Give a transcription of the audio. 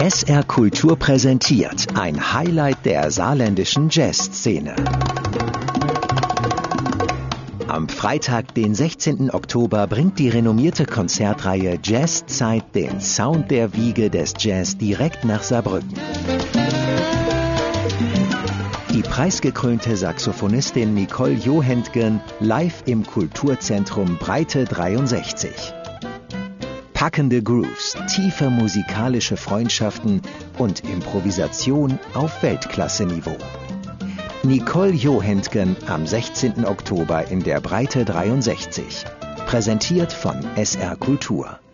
SR Kultur präsentiert ein Highlight der saarländischen Jazzszene. Am Freitag, den 16. Oktober, bringt die renommierte Konzertreihe Jazzzeit den Sound der Wiege des Jazz direkt nach Saarbrücken. Die preisgekrönte Saxophonistin Nicole Johentgen live im Kulturzentrum Breite 63. Packende Grooves, tiefe musikalische Freundschaften und Improvisation auf Weltklasse-Niveau. Nicole Johentgen am 16. Oktober in der Breite 63. Präsentiert von SR Kultur.